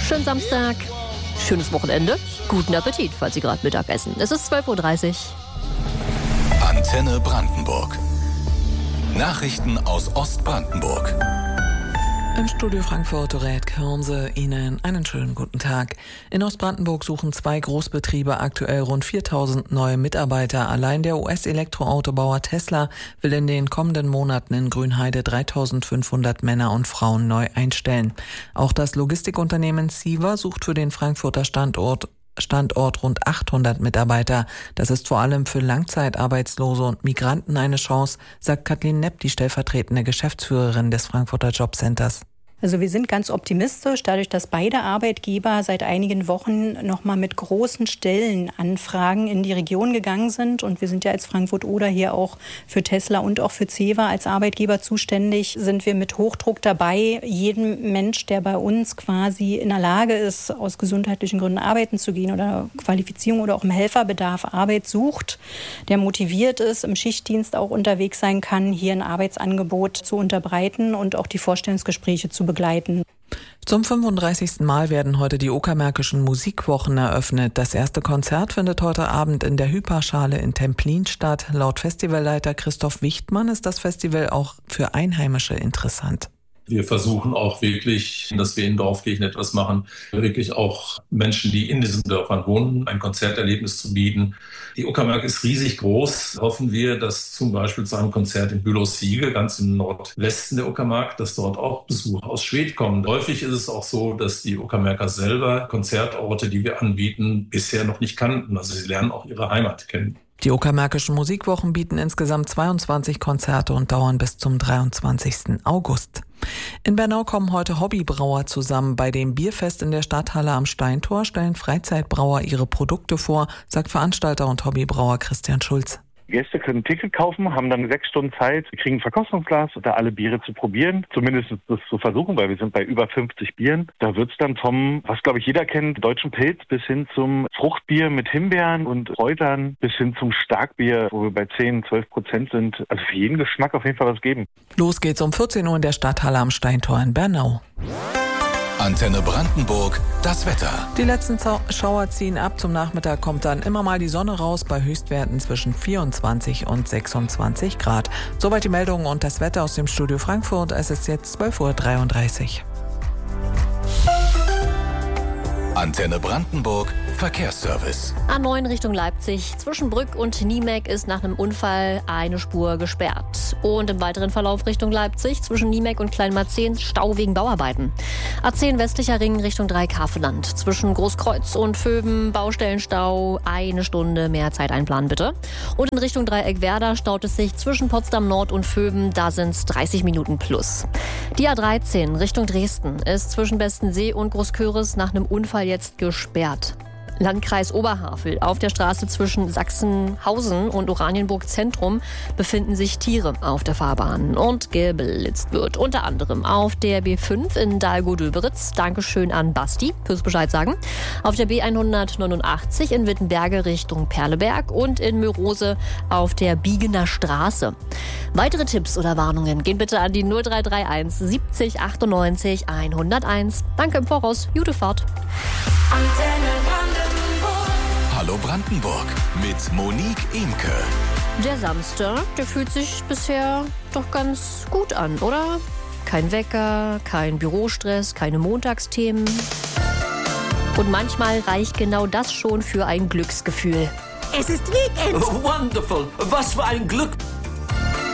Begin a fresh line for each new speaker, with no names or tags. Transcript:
Schönen Samstag, schönes Wochenende, guten Appetit, falls Sie gerade Mittag essen. Es ist 12.30 Uhr.
Antenne Brandenburg. Nachrichten aus Ostbrandenburg.
Im Studio Frankfurt rät Kürnse Ihnen einen schönen guten Tag. In Ostbrandenburg suchen 2 Großbetriebe aktuell rund 4.000 neue Mitarbeiter. Allein der US-Elektroautobauer Tesla will in den kommenden Monaten in Grünheide 3.500 Männer und Frauen neu einstellen. Auch das Logistikunternehmen Siever sucht für den Frankfurter Standort rund 800 Mitarbeiter. Das ist vor allem für Langzeitarbeitslose und Migranten eine Chance, sagt Kathleen Nepp, die stellvertretende Geschäftsführerin des Frankfurter Jobcenters.
Also wir sind ganz optimistisch, dadurch, dass beide Arbeitgeber seit einigen Wochen nochmal mit großen Stellenanfragen in die Region gegangen sind. Und wir sind ja als Frankfurt-Oder hier auch für Tesla und auch für CEVA als Arbeitgeber zuständig. Sind wir mit Hochdruck dabei, jedem Mensch, der bei uns quasi in der Lage ist, aus gesundheitlichen Gründen arbeiten zu gehen oder Qualifizierung oder auch im Helferbedarf Arbeit sucht, der motiviert ist, im Schichtdienst auch unterwegs sein kann, hier ein Arbeitsangebot zu unterbreiten und auch die Vorstellungsgespräche zu begleiten.
Zum 35. Mal werden heute die Uckermärkischen Musikwochen eröffnet. Das erste Konzert findet heute Abend in der Hyperschale in Templin statt. Laut Festivalleiter Christoph Wichtmann ist das Festival auch für Einheimische interessant.
Wir versuchen auch wirklich, dass wir in Dorfkirchen etwas machen, wirklich auch Menschen, die in diesen Dörfern wohnen, ein Konzerterlebnis zu bieten. Die Uckermark ist riesig groß. Hoffen wir, dass zum Beispiel zu einem Konzert in Bülow-Siege, ganz im Nordwesten der Uckermark, dass dort auch Besucher aus Schwedt kommen. Häufig ist es auch so, dass die Uckermärker selber Konzertorte, die wir anbieten, bisher noch nicht kannten. Also sie lernen auch ihre Heimat kennen.
Die Uckermärkischen Musikwochen bieten insgesamt 22 Konzerte und dauern bis zum 23. August. In Bernau kommen heute Hobbybrauer zusammen. Bei dem Bierfest in der Stadthalle am Steintor stellen Freizeitbrauer ihre Produkte vor, sagt Veranstalter und Hobbybrauer Christian Schulz.
Gäste können ein Ticket kaufen, haben dann 6 Stunden Zeit, kriegen ein Verkostungsglas, da alle Biere zu probieren. Zumindest das zu versuchen, weil wir sind bei über 50 Bieren. Da wird's dann vom, was glaube ich jeder kennt, deutschen Pilz bis hin zum Fruchtbier mit Himbeeren und Kräutern bis hin zum Starkbier, wo wir bei 10-12% sind. Also für jeden Geschmack auf jeden Fall was geben.
Los geht's um 14 Uhr in der Stadthalle am Steintor in Bernau.
Antenne Brandenburg, das Wetter.
Die letzten Schauer ziehen ab. Zum Nachmittag kommt dann immer mal die Sonne raus bei Höchstwerten zwischen 24 und 26 Grad. Soweit die Meldungen und das Wetter aus dem Studio Frankfurt. Es ist jetzt 12.33 Uhr.
Antenne Brandenburg, Verkehrsservice.
A9 Richtung Leipzig. Zwischen Brück und Niemek ist nach einem Unfall eine Spur gesperrt. Und im weiteren Verlauf Richtung Leipzig zwischen Niemek und Kleinmarzehn Stau wegen Bauarbeiten. A10 westlicher Ring Richtung Dreieckhaveland. Zwischen Großkreuz und Vöben Baustellenstau. 1 Stunde mehr Zeit einplanen bitte. Und in Richtung Dreieckwerder staut es sich zwischen Potsdam Nord und Vöben. Da sind es 30 Minuten plus. Die A13 Richtung Dresden ist zwischen Bestensee und Großköris nach einem Unfall jetzt gesperrt. Landkreis Oberhavel. Auf der Straße zwischen Sachsenhausen und Oranienburg Zentrum befinden sich Tiere auf der Fahrbahn und geblitzt wird. Unter anderem auf der B5 in Dahlgow-Döberitz. Dankeschön an Basti fürs Bescheid sagen. Auf der B189 in Wittenberge Richtung Perleberg und in Mörose auf der Biegener Straße. Weitere Tipps oder Warnungen gehen bitte an die 0331 70 98 101. Danke im Voraus. Gute Fahrt.
Hallo Brandenburg mit Monique Imke.
Der Samstag, der fühlt sich bisher doch ganz gut an, oder? Kein Wecker, kein Bürostress, keine Montagsthemen. Und manchmal reicht genau das schon für ein Glücksgefühl.
Es ist Weekend.
Oh, wonderful. Was für ein Glück.